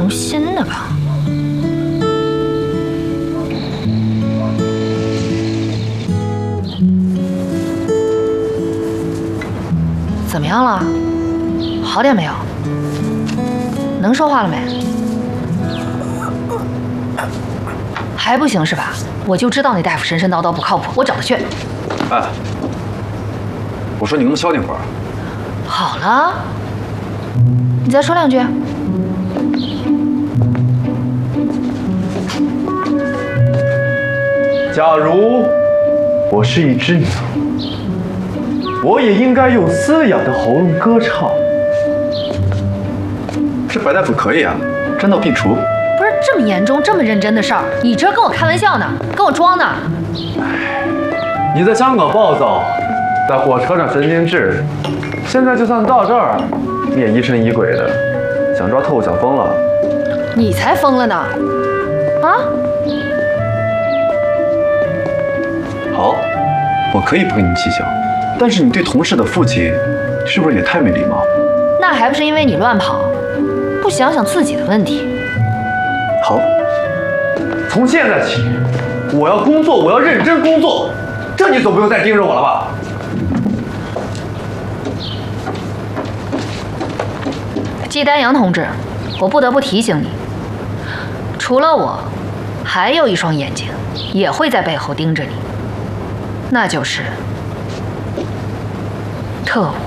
成新的吧？怎么样了？好点没有？能说话了没？还不行是吧？我就知道那大夫神神叨叨不靠谱，我找他去。 哎，我说你能不能消停会儿？ 好了，你再说两句。 假如我是一只鸟，我也应该用嘶哑的喉咙歌唱。 这白大夫可以啊，专到病除。 不是这么严重、这么认真的事儿，你这跟我开玩笑呢，跟我装呢？ 你在香港暴躁，在火车上神经质，现在就算到这儿，你也疑神疑鬼的，想抓特务想疯了。 你才疯了呢！啊？ 好，我可以不跟你计较，但是你对同事的父亲，是不是也太没礼貌？ 那还不是因为你乱跑，不想想自己的问题。 好， 从现在起，我要工作，我要认真工作，这你总不用再盯着我了吧？ 季丹阳同志，我不得不提醒你，除了我，还有一双眼睛也会在背后盯着你，那就是特务。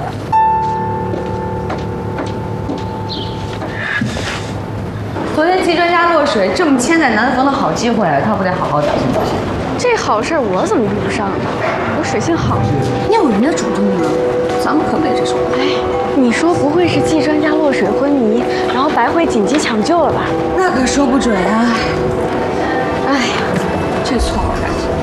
昨天季专家落水，这么千载难逢的好机会，他不得好好表现表现？ 这好事我怎么遇不上呢？我水性好， 要有人家主动呢，咱们可没这种。 哎，你说不会是季专家落水昏迷，然后白慧紧急抢救了吧？ 那可说不准啊。哎呀，这错我干的。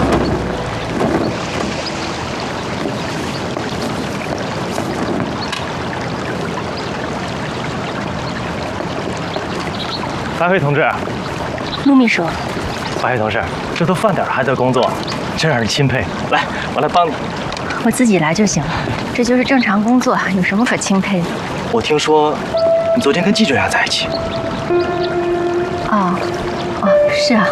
白慧同志， 陆秘书， 白慧同志，这都饭点还在工作，真让人钦佩。来，我来帮你。 我自己来就行了，这就是正常工作，有什么可钦佩的？ 我听说你昨天跟季专家在一起。 是啊。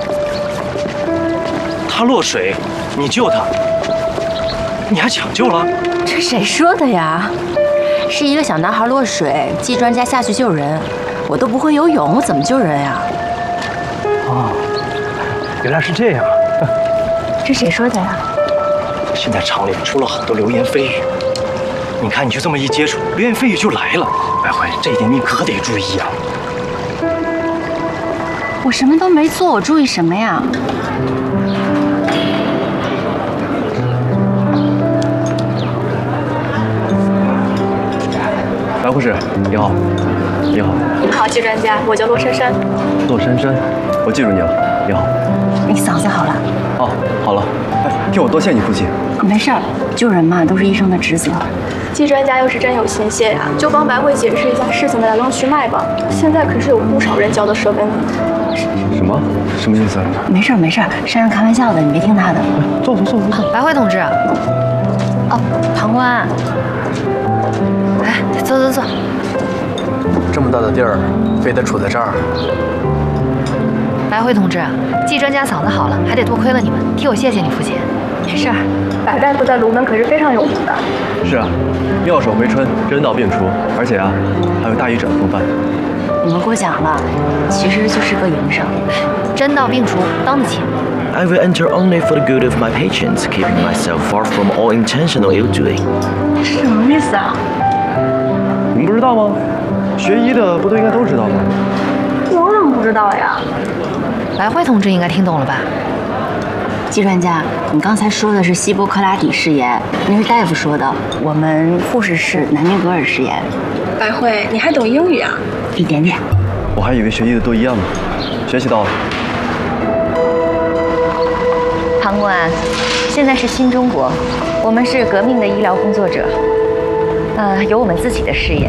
他落水，你救他，你还抢救了？ 这谁说的呀？是一个小男孩落水，季专家下去救人，我都不会游泳，我怎么救人呀？ 哦，原来是这样。 这谁说的呀？ 现在厂里出了很多流言蜚语，你看你就这么一接触，流言蜚语就来了。白慧，这一点你可得注意啊！ 我什么都没做，我注意什么呀？ 白护士，你好，你好。 你好，季专家，我叫骆珊珊。 骆珊珊，我记住你了。你好。 你嗓子好了？ 哦，好了。哎，替我多谢你父亲。 没事儿，救人嘛，都是医生的职责。 季专家要是真有心谢呀，就帮白慧解释一下事情的来龙去脉吧。现在可是有不少人嚼得舌根子。 什么？什么意思？ 没事儿，没事儿，珊珊开玩笑的，你别听她的。 坐。 白慧同志， 旁观。 哎，坐。 这么大的地儿，非得杵在这儿。 白慧同志，季专家嗓子好了，还得多亏了你们，替我谢谢你父亲。 没事儿。 白大夫在卢门可是非常有名的。 是啊，妙手回春，人到病除，而且啊，还有大医者的风范。 你们过奖了，其实就是个营生。 真到病除，当得起。 I will enter only for the good of my patients, keeping myself far from all intentional ill doing. 什么意思啊？ 你们不知道吗？学医的不都应该都知道吗？ 我怎么不知道呀？ 白慧同志应该听懂了吧？ 季专家，你刚才说的是希波克拉底誓言，那是大夫说的。我们护士是南明格尔誓言。 白慧，你还懂英语啊？ 一点点。 我还以为学医的都一样呢，学习到了。 旁观，现在是新中国，我们是革命的医疗工作者，有我们自己的事业。